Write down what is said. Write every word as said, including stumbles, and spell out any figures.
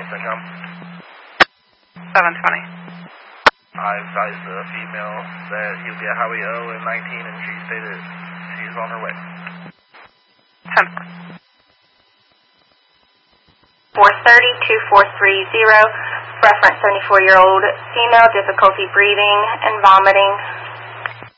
dot com. seven twenty. I advised the female that he'll be at Highway O in nineteen, and she stated she's on her way. ten. four thirty, two four three zero, reference seventy-four-year-old female, difficulty breathing and vomiting.